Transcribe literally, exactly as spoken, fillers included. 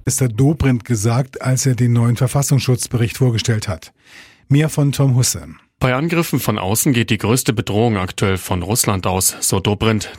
Minister Dobrindt gesagt, als er den neuen Verfassungsschutzbericht vorgestellt hat. Mehr von Tom Husse. Bei Angriffen von außen geht die größte Bedrohung aktuell von Russland aus, so Dobrindt.